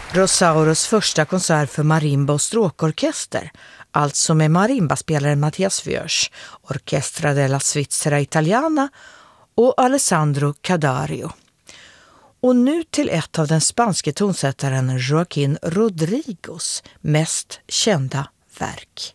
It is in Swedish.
Rosauros första konsert för marimba och stråkorkester, alltså med marimbaspelaren Mattias Wörs, Orchestra della Svizzera Italiana och Alessandro Cadario. Och nu till ett av den spanske tonsättaren Joaquín Rodrigos mest kända verk.